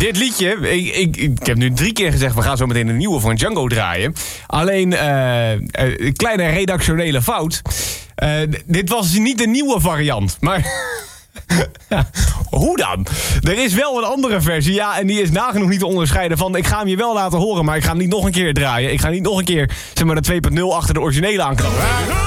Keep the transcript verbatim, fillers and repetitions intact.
dit liedje, ik, ik, ik heb nu drie keer gezegd... we gaan zo meteen een nieuwe van Django draaien. Alleen, uh, een kleine redactionele fout. Uh, dit was niet de nieuwe variant, maar... Hoe dan? Er is wel een andere versie, ja, en die is nagenoeg niet te onderscheiden van... ik ga hem je wel laten horen, maar ik ga hem niet nog een keer draaien. Ik ga niet nog een keer, zeg maar, de twee punt nul achter de originele aanknappen.